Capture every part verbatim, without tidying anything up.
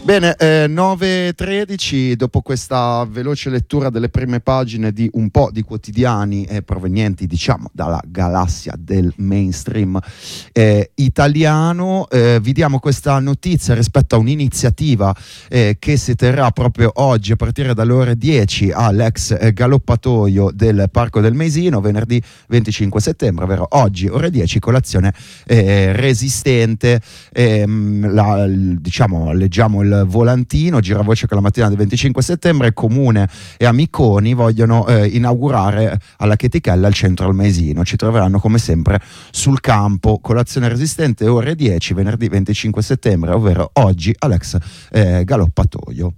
Bene, eh, nove e tredici, dopo questa veloce lettura delle prime pagine di un po' di quotidiani eh, provenienti, diciamo, dalla galassia del mainstream eh, italiano, eh, vi diamo questa notizia rispetto a un'iniziativa eh, che si terrà proprio oggi a partire dalle ore dieci all'ex eh, galoppatoio del Parco del Mesino, venerdì venticinque settembre, ovvero oggi ore dieci, colazione eh, resistente. Ehm, la, diciamo, leggiamo il volantino, giravoce che la mattina del venticinque settembre Comune e Amiconi vogliono eh, inaugurare alla Chetichella il centro Almesino. Ci troveranno come sempre sul campo. Colazione resistente ore dieci, venerdì venticinque settembre, ovvero oggi all'ex eh, galoppatoio.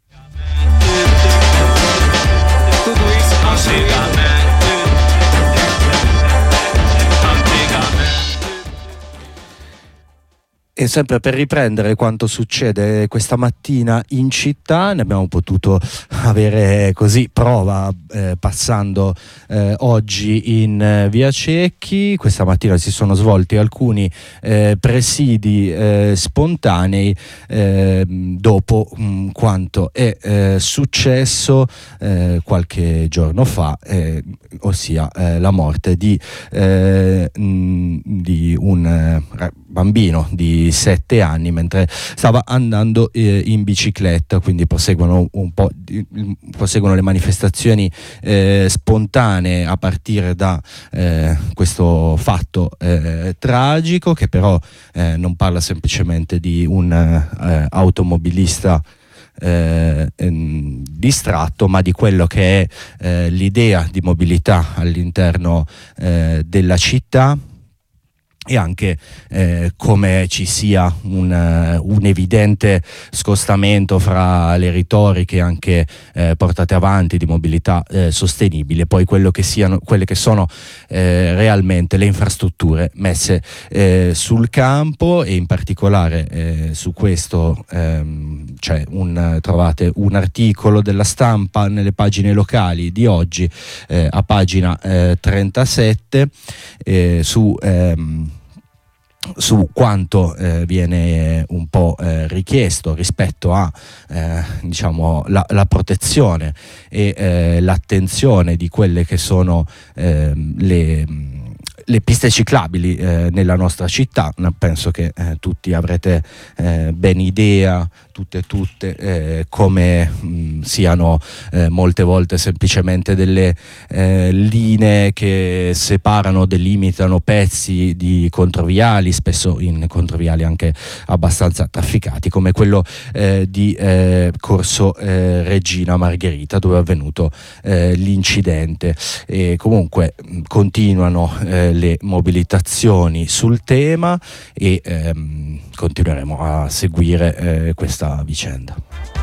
E sempre per riprendere quanto succede questa mattina in città, ne abbiamo potuto avere così prova eh, passando eh, oggi in eh, via Cecchi. Questa mattina si sono svolti alcuni eh, presidi eh, spontanei eh, dopo mh, quanto è eh, successo eh, qualche giorno fa, eh, ossia eh, la morte di, eh, mh, di un eh, bambino di sette anni mentre stava andando eh, in bicicletta. Quindi proseguono un po' di, proseguono le manifestazioni eh, spontanee a partire da eh, questo fatto eh, tragico, che però eh, non parla semplicemente di un eh, automobilista Eh, ehm, distratto, ma di quello che è eh, l'idea di mobilità all'interno eh, della città, e anche eh, come ci sia un, uh, un evidente scostamento fra le retoriche anche eh, portate avanti di mobilità eh, sostenibile, poi quello che siano, quelle che sono eh, realmente le infrastrutture messe eh, sul campo. E in particolare eh, su questo ehm, c'è un, trovate un articolo della Stampa nelle pagine locali di oggi eh, a pagina eh, trentasette eh, su ehm, su quanto eh, viene un po' eh, richiesto rispetto a eh, diciamo la, la protezione e eh, l'attenzione di quelle che sono eh, le le piste ciclabili eh, nella nostra città. Penso che eh, tutti avrete eh, ben idea, tutte e tutte, eh, come mh, siano eh, molte volte semplicemente delle eh, linee che separano, delimitano pezzi di controviali, spesso in controviali anche abbastanza trafficati, come quello eh, di eh, Corso eh, Regina Margherita, dove è avvenuto eh, l'incidente. E comunque mh, continuano eh, le mobilitazioni sul tema e ehm, continueremo a seguire eh, questa vicenda.